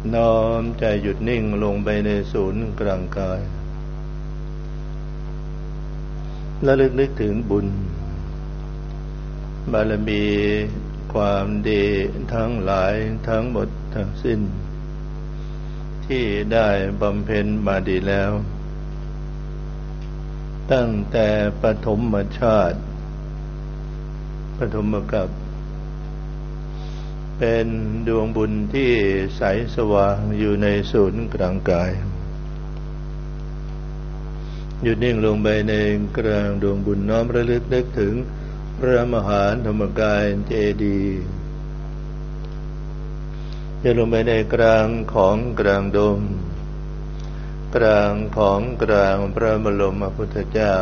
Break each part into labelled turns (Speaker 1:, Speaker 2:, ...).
Speaker 1: น้อมใจหยุดนิ่งลงไปในศูนย์กลางกายและนึกถึงบุญบารมีความดีทั้งหลายทั้งหมดทั้งสิ้นที่ได้บำเพ็ญมาดีแล้วตั้งแต่ปฐมชาติปฐมกัปเป็นดวงบุญที่ใสสว่างอยู่ในศูนย์กลางกายหยุดนิ่งลงไปในกลางดวงบุญน้อมระลึกนึกถึงพระมหาธรรมกายเจดีย์จะลงไปในกลางของกลางดมกลางของกลางพระบรมพุทธเจ้า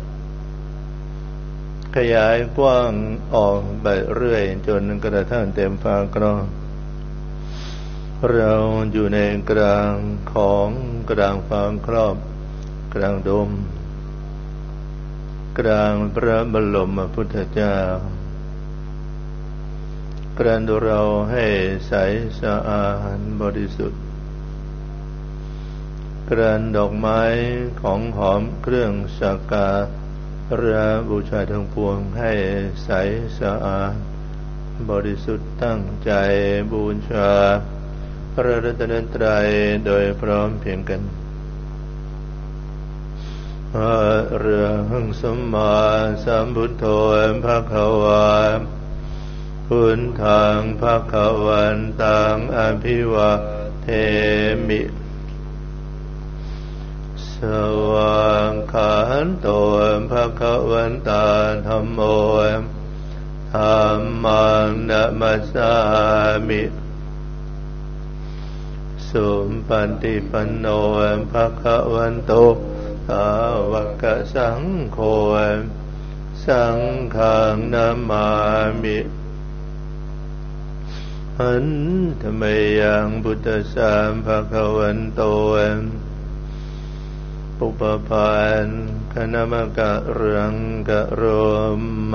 Speaker 1: ขยายกว้างออกไปเรื่อยจนกระทั่งเต็มฟ้ากรองเราอยู่ในกลางของกลางฟ้าครอบกลางดมกลางพระบรมพุทธเจ้ากลั่นเราให้ใสสะอาดบริสุทธิ์กลั่นดอกไม้ของหอมเครื่องสักการะบูชาทั้งปวงให้ใสสะอาดบริสุทธิ์ตั้งใจบูชาพระรัตนตรัยโดยพร้อมเพรียงกันอะระหังสัมมาสัมพุทโธภควาพุทธังภควันตังอภิวาเทมิสวากขาโตภควันตาธัมโมธัมมังนะมัสสามิสุปฏิปันโนภควันโตสาวกสังโฆสังฆังนามามิหันธรรมยังพุทธสามภควันโตปุปปานคณมกะรังกะโรม